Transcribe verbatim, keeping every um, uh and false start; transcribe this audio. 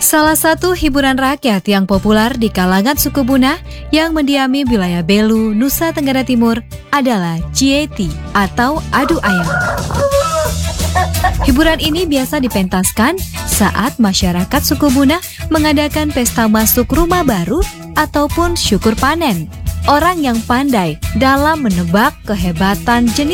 Salah satu hiburan rakyat yang populer di kalangan suku Buna yang mendiami wilayah Belu, Nusa Tenggara Timur adalah Cieti atau adu ayam. Hiburan ini biasa dipentaskan saat masyarakat suku Buna mengadakan pesta masuk rumah baru ataupun syukur panen. Orang yang pandai dalam menebak kehebatan jenis